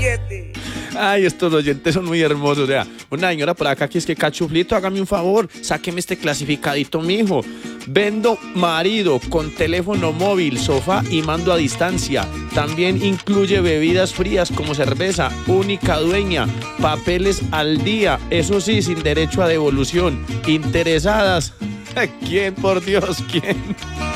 7. Ay, estos oyentes son muy hermosos. O sea, una señora por acá que es que Cachuflito, hágame un favor, sáqueme este clasificadito, mijo. Vendo marido con teléfono móvil, sofá y mando a distancia. También incluye bebidas frías como cerveza, única dueña, papeles al día, eso sí, sin derecho a devolución. Interesadas. ¿Quién, por Dios, quién?